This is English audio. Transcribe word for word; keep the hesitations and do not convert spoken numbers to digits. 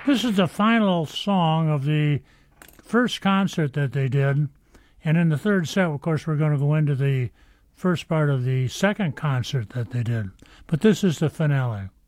This is the final song of the first concert that they did. And in the third set, of course, we're going to go into the first part of the second concert that they did. But this is the finale.